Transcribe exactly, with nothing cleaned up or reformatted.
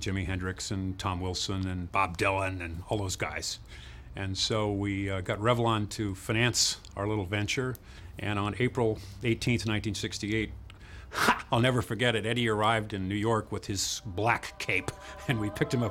Jimi Hendrix and Tom Wilson and Bob Dylan and all those guys. And so we uh, got Revlon to finance our little venture. And on April eighteenth, nineteen sixty-eight, ha, I'll never forget it, Eddie arrived in New York with his black cape, and we picked him up